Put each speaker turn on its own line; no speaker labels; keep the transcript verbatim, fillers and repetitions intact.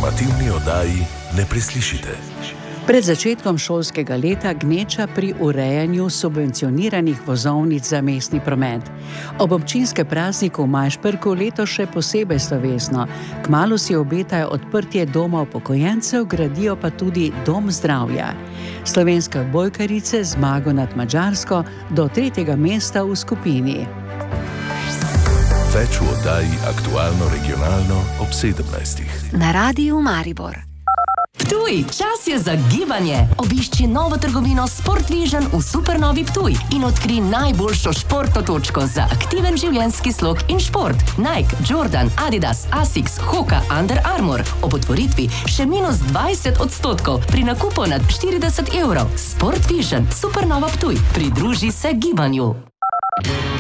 informativni oddaji ne preslišite.
Pred začetkom šolskega leta gneča pri urejanju subvencioniranih vozovnic za mestni promet. Ob občinskem prazniku v Majšperku letos še posebej slovesno. Kmalu si obetajo odprtje doma upokojencev, gradijo pa tudi dom zdravja. Slovenske odbojkarice zmago nad Madžarsko do tretjega mesta v skupini.
Več v oddaji Aktualno regionalno ob sedemnajstih.
Na Radiu Maribor.
Ptuj, čas je za gibanje. Obišči novo trgovino Sport Vision v Supernovi Ptuj in odkri najboljšo športno točko za aktiven življenjski slog in šport. Nike, Jordan, Adidas, Asics, Hoka, Under Armour. Ob otvoritvi še minus dvajset odstotkov pri nakupu nad štirideset evrov. Sport Vision, Supernova Ptuj. Pridruži se gibanju.